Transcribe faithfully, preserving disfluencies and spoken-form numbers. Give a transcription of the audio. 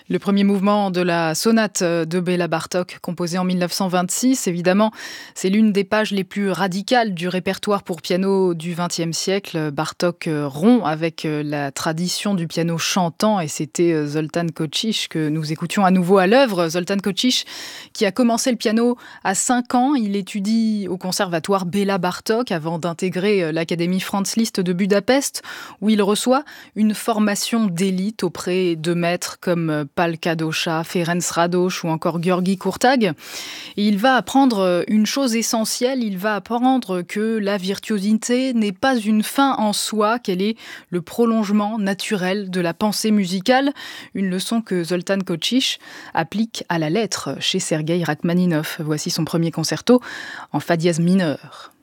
Le premier mouvement de la sonate de Béla Bartók, composée en mille neuf cent vingt-six, évidemment, c'est l'une des pages les plus radicales du répertoire pour piano du vingtième siècle. Bartók rompt avec la tradition du piano chantant et c'était Zoltán Kocsich que nous écoutions à nouveau à l'œuvre. Zoltán Kocsich qui a commencé le piano à cinq ans. Il étudie au conservatoire Béla Bartók avant d'intégrer l'Académie Franz Liszt de Budapest où il reçoit une formation d'élite auprès de maîtres comme Pál Kadosha, Ferenc Rados ou encore György Kurtág. Et il va apprendre une chose essentielle, il va apprendre que la virtuosité n'est pas une fin en soi, qu'elle est le prolongement naturel de la pensée musicale. Une leçon que Zoltán Kocsich applique à la lettre chez Sergueï Rachmaninov. Voici son premier concerto en fa dièse mineur.